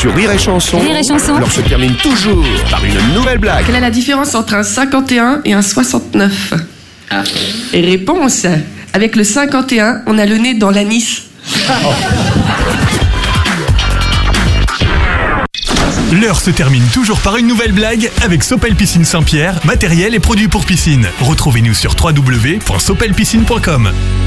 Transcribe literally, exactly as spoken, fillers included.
sur Rire et Chanson. Rire et Chanson. L'heure se termine toujours par une nouvelle blague. Quelle est la différence entre un cinquante et un et un soixante-neuf? Ah. Et réponse, avec le cinquante et un, on a le nez dans l'anis. L'heure se termine toujours par une nouvelle blague avec Sopel Piscine Saint-Pierre, matériel et produits pour piscine. Retrouvez-nous sur w w w point sopel piscine point com.